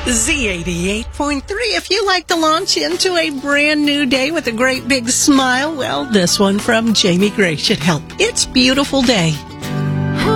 Z88.3. If you like to launch into a brand new day with a great big smile, well, this one from Jamie Gray should help. It's Beautiful Day.